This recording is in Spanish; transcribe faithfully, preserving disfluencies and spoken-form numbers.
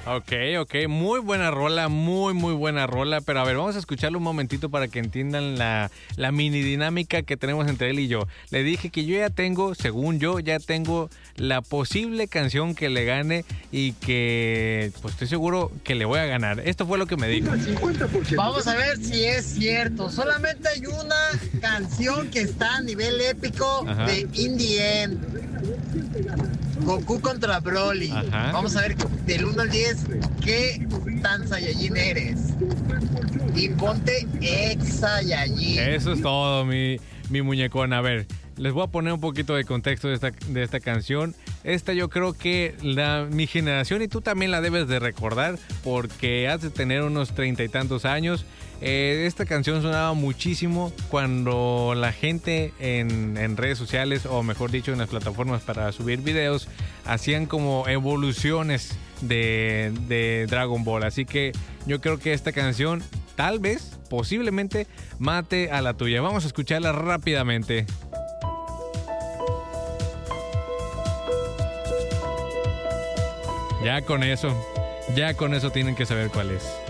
Ok, ok, muy buena rola, muy, muy buena rola, pero a ver, vamos a escucharlo un momentito para que entiendan la, la mini dinámica que tenemos entre él y yo. Le dije que yo ya tengo, según yo, ya tengo la posible canción que le gane y que, pues estoy seguro que le voy a ganar. Esto fue lo que me dijo. Vamos a ver si es cierto. Solamente hay una canción que está a nivel épico. Ajá. De In the End. Goku contra Broly. Ajá. Vamos a ver del uno al diez qué tan Saiyajin eres. Y ponte ex Saiyajin. Eso es todo, mi, mi muñecón. A ver, les voy a poner un poquito de contexto de esta, de esta canción. Esta yo creo que la, mi generación, y tú también la debes de recordar porque has de tener unos treinta y tantos años. Eh, esta canción sonaba muchísimo cuando la gente en, en redes sociales, o mejor dicho en las plataformas para subir videos, hacían como evoluciones de, de Dragon Ball. Así que yo creo que esta canción tal vez, posiblemente, mate a la tuya. Vamos a escucharla rápidamente. Ya con eso, ya con eso tienen que saber cuál es.